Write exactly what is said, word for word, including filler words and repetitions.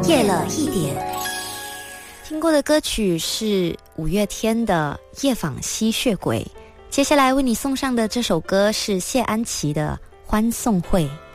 夜了一点。听过的歌曲是五月天的《夜访吸血鬼》，接下来为你送上的这首歌是谢安琪的《欢送会》。